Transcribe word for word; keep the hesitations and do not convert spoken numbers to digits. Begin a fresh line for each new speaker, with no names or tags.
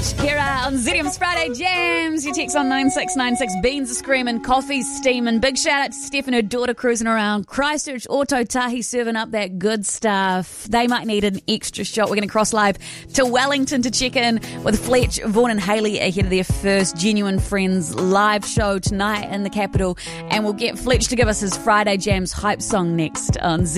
Kira on Z D M's Friday Jams. Your text on nine six nine six. Beans are screaming, coffee's steaming. Big shout out to Steph and her daughter cruising around Christchurch Auto Tahi serving up that good stuff. They might need an extra shot. We're going to cross live to Wellington to check in with Fletch, Vaughan and Hayley ahead of their first Genuine Friends live show tonight in the capital. And we'll get Fletch to give us his Friday Jams hype song next on Z.